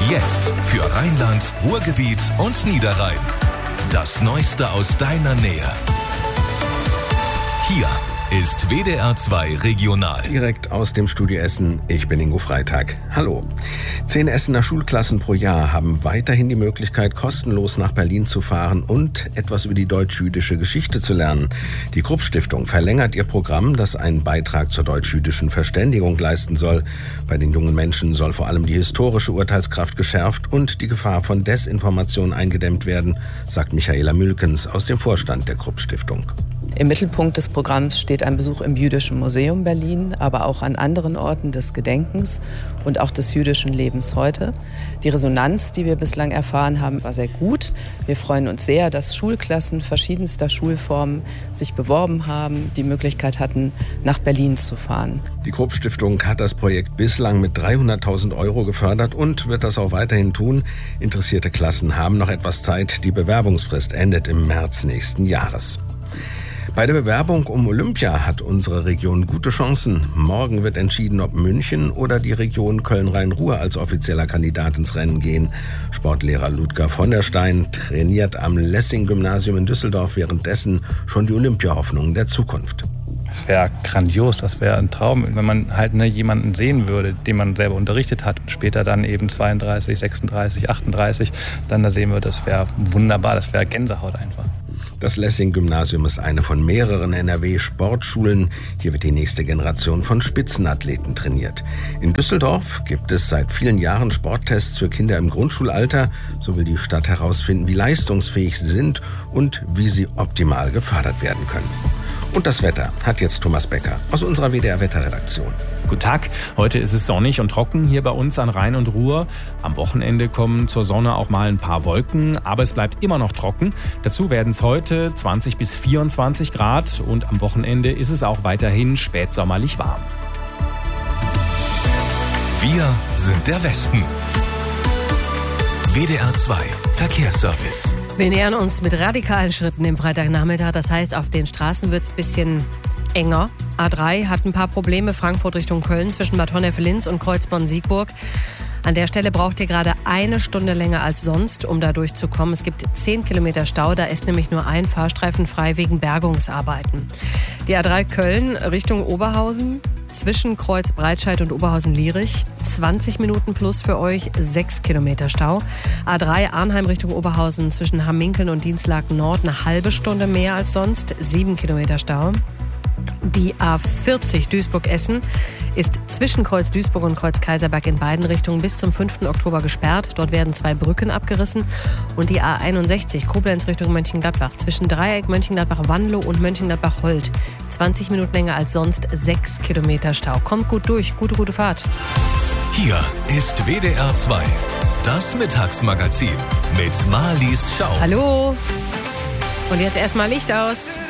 Jetzt für Rheinland, Ruhrgebiet und Niederrhein. Das Neueste aus deiner Nähe. Hier ist WDR 2 Regional. Direkt aus dem Studio Essen, ich bin Ingo Freitag. Hallo. 10 Essener Schulklassen pro Jahr haben weiterhin die Möglichkeit, kostenlos nach Berlin zu fahren und etwas über die deutsch-jüdische Geschichte zu lernen. Die Krupp-Stiftung verlängert ihr Programm, das einen Beitrag zur deutsch-jüdischen Verständigung leisten soll. Bei den jungen Menschen soll vor allem die historische Urteilskraft geschärft und die Gefahr von Desinformation eingedämmt werden, sagt Michaela Mülkens aus dem Vorstand der Krupp-Stiftung. Im Mittelpunkt des Programms steht ein Besuch im Jüdischen Museum Berlin, aber auch an anderen Orten des Gedenkens und auch des jüdischen Lebens heute. Die Resonanz, die wir bislang erfahren haben, war sehr gut. Wir freuen uns sehr, dass Schulklassen verschiedenster Schulformen sich beworben haben, die Möglichkeit hatten, nach Berlin zu fahren. Die Krupp-Stiftung hat das Projekt bislang mit 300.000 € gefördert und wird das auch weiterhin tun. Interessierte Klassen haben noch etwas Zeit. Die Bewerbungsfrist endet im März nächsten Jahres. Bei der Bewerbung um Olympia hat unsere Region gute Chancen. Morgen wird entschieden, ob München oder die Region Köln-Rhein-Ruhr als offizieller Kandidat ins Rennen gehen. Sportlehrer Ludger von der Stein trainiert am Lessing-Gymnasium in Düsseldorf währenddessen schon die Olympia-Hoffnungen der Zukunft. Das wäre grandios, das wäre ein Traum, wenn man halt jemanden sehen würde, den man selber unterrichtet hat und später dann eben 32, 36, 38 dann da sehen würde, das wäre wunderbar, das wäre Gänsehaut einfach. Das Lessing-Gymnasium ist eine von mehreren NRW-Sportschulen. Hier wird die nächste Generation von Spitzenathleten trainiert. In Düsseldorf gibt es seit vielen Jahren Sporttests für Kinder im Grundschulalter. So will die Stadt herausfinden, wie leistungsfähig sie sind und wie sie optimal gefördert werden können. Und das Wetter hat jetzt Thomas Becker aus unserer WDR-Wetterredaktion. Guten Tag, heute ist es sonnig und trocken hier bei uns an Rhein und Ruhr. Am Wochenende kommen zur Sonne auch mal ein paar Wolken, aber es bleibt immer noch trocken. Dazu werden es heute 20 bis 24 Grad und am Wochenende ist es auch weiterhin spätsommerlich warm. Wir sind der Westen. WDR 2 Verkehrsservice. Wir nähern uns mit radikalen Schritten im Freitagnachmittag. Das heißt, auf den Straßen wird es ein bisschen enger. A3 hat ein paar Probleme. Frankfurt Richtung Köln zwischen Bad Honnef-Linz und Kreuzborn-Siegburg. An der Stelle braucht ihr gerade 1 Stunde länger als sonst, um da durchzukommen. Es gibt 10 Kilometer Stau. Da ist nämlich nur ein Fahrstreifen frei wegen Bergungsarbeiten. Die A3 Köln Richtung Oberhausen. Zwischen Kreuz Breitscheid und Oberhausen-Lierich 20 Minuten plus für euch, 6 Kilometer Stau. A3 Arnheim Richtung Oberhausen zwischen Hamminkeln und Dienstlaken Nord eine halbe Stunde mehr als sonst, 7 Kilometer Stau. Die A40 Duisburg-Essen ist zwischen Kreuz Duisburg und Kreuz Kaiserberg in beiden Richtungen bis zum 5. Oktober gesperrt. Dort werden 2 Brücken abgerissen. Und die A61 Koblenz Richtung Mönchengladbach zwischen Dreieck Mönchengladbach-Wanlo und Mönchengladbach-Holt 20 Minuten länger als sonst, 6 Kilometer Stau. Kommt gut durch, gute Fahrt. Hier ist WDR 2, das Mittagsmagazin mit Marlies Schau. Hallo. Und jetzt erstmal Licht aus.